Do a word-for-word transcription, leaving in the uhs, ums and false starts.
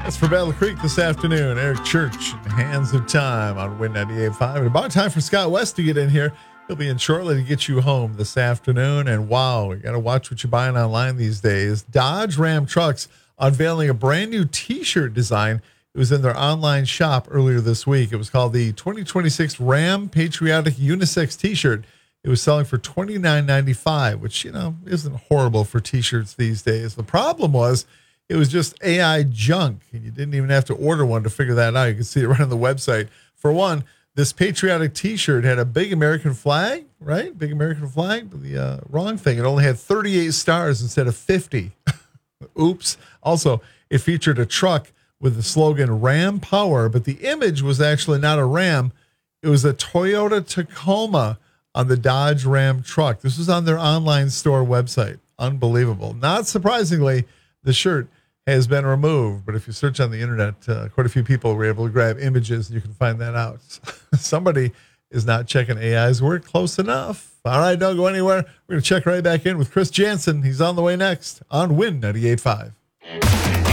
That's for Battle Creek this afternoon. Eric Church, Hands of Time on Win ninety-eight point five. And about time for Scott West to get in here. He'll be in shortly to get you home this afternoon. And wow, you got to watch what you're buying online these days. Dodge Ram Trucks unveiling a brand new T-shirt design. It was in their online shop earlier this week. It was called the twenty twenty-six Ram Patriotic Unisex T-shirt. It was selling for twenty-nine ninety-five, which, you know, isn't horrible for T-shirts these days. The problem was it was just A I junk, and you didn't even have to order one to figure that out. You can see it right on the website. For one, this patriotic T-shirt had a big American flag, right? Big American flag. But the uh, wrong thing. It only had thirty-eight stars instead of fifty. Oops. Also, it featured a truck with the slogan Ram Power, but the image was actually not a Ram. It was a Toyota Tacoma on the Dodge Ram truck. This was on their online store website. Unbelievable. Not surprisingly, the shirt has been removed, but if you search on the internet, uh, quite a few people were able to grab images, and you can find that out. Somebody is not checking A I's work close enough. All right, don't go anywhere. We're going to check right back in with Chris Jansen. He's on the way next on Win ninety-eight point five.